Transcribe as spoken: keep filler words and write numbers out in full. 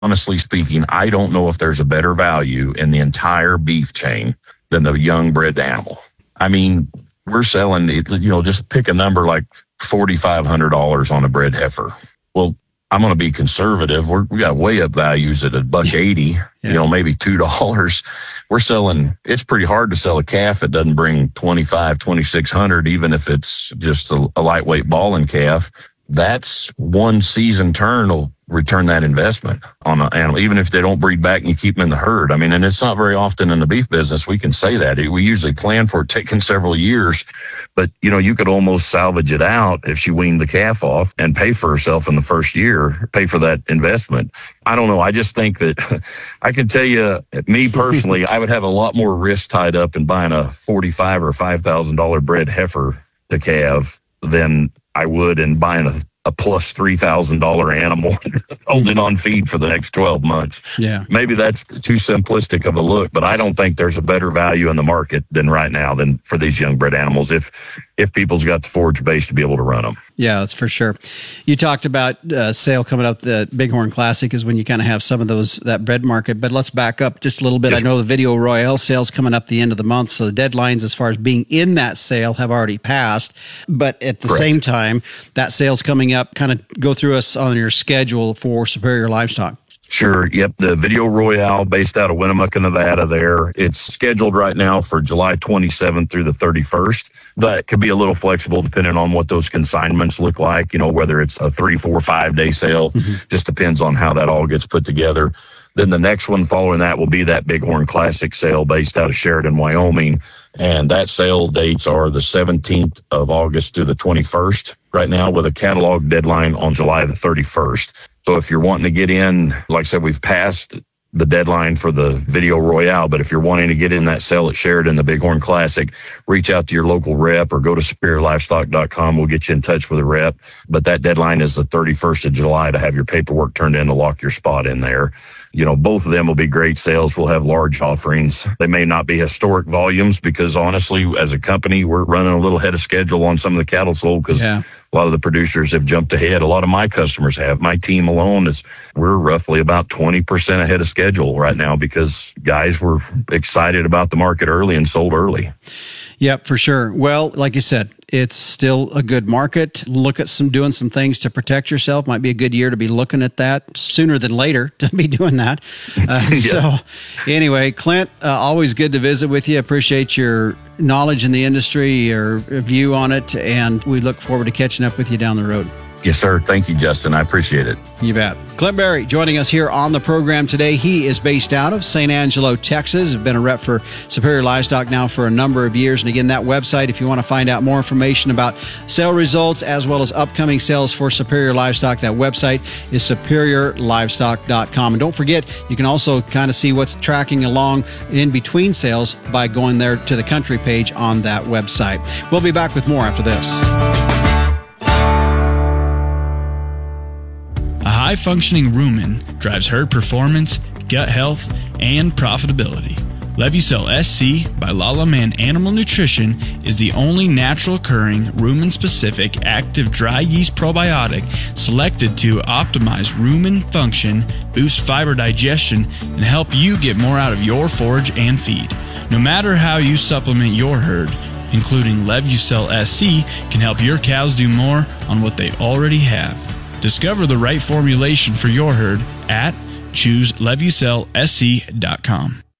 honestly speaking, I don't know if there's a better value in the entire beef chain than the young bred animal. I mean, we're selling, you know, just pick a number like four thousand five hundred dollars on a bred heifer. Well, I'm going to be conservative. We're, we got way up values at a buck eighty, yeah. you know, maybe two dollars. We're selling, it's pretty hard to sell a calf that doesn't bring twenty-five, twenty-six hundred, even if it's just a, a lightweight balling calf. That's one season turn will return that investment on an animal, even if they don't breed back and you keep them in the herd. I mean, and it's not very often in the beef business we can say that. We usually plan for it taking several years, but you know, you could almost salvage it out if she weaned the calf off and pay for herself in the first year, pay for that investment. I don't know. I just think that I can tell you, me personally, I would have a lot more risk tied up in buying a forty-five or five thousand dollar bred heifer to calve than I would in buying a, a plus three thousand dollar animal, holding on feed for the next twelve months. Yeah. Maybe that's too simplistic of a look, but I don't think there's a better value in the market than right now than for these young bred animals if if people's got the forage base to be able to run them. Yeah, that's for sure. You talked about uh, sale coming up. The Bighorn Classic is when you kind of have some of those, that bred market, but let's back up just a little bit. Yes. I know the Video Royale sale's coming up the end of the month, so the deadlines as far as being in that sale have already passed, but at the Correct. same time, that sale's coming up. Kind of go through us on your schedule for Superior Livestock. Sure. Yep. The Video Royale based out of Winnemucca, Nevada there. It's scheduled right now for July twenty-seventh through the thirty-first, but it could be a little flexible depending on what those consignments look like, you know, whether it's a three, four, five day sale, mm-hmm. just depends on how that all gets put together. Then the next one following that will be that Bighorn Classic sale based out of Sheridan, Wyoming. And that sale dates are the seventeenth of August to the twenty-first right now, with a catalog deadline on July the thirty-first. So if you're wanting to get in, like I said, we've passed the deadline for the Video Royale, but if you're wanting to get in that sale at Sheridan, the Bighorn Classic, reach out to your local rep or go to superior livestock dot com. We'll get you in touch with a rep. But that deadline is the thirty-first of July to have your paperwork turned in to lock your spot in there. You know, both of them will be great sales. We'll have large offerings. They may not be historic volumes because honestly, as a company, we're running a little ahead of schedule on some of the cattle sold because yeah. a lot of the producers have jumped ahead. A lot of my customers have. My team alone is, we're roughly about twenty percent ahead of schedule right now because guys were excited about the market early and sold early. Yep, for sure. Well, like you said, it's still a good market. Look at some doing some things to protect yourself. Might be a good year to be looking at that sooner than later to be doing that. Uh, yeah. So anyway, Clint, uh, always good to visit with you. Appreciate your knowledge in the industry, your view on it, and we look forward to catching up with you down the road. Yes, sir. Thank you, Justin. I appreciate it. You bet. Clint Berry joining us here on the program today. He is based out of Saint Angelo, Texas. Has been a rep for Superior Livestock now for a number of years. And again, that website, if you want to find out more information about sale results as well as upcoming sales for Superior Livestock, that website is superior livestock dot com. And don't forget, you can also kind of see what's tracking along in between sales by going there to the country page on that website. We'll be back with more after this. A high-functioning rumen drives herd performance, gut health, and profitability. Levucel S C by Lala Man Animal Nutrition is the only natural-occurring rumen-specific active dry yeast probiotic selected to optimize rumen function, boost fiber digestion, and help you get more out of your forage and feed. No matter how you supplement your herd, including Levucel S C can help your cows do more on what they already have. Discover the right formulation for your herd at choose levucel s c dot com.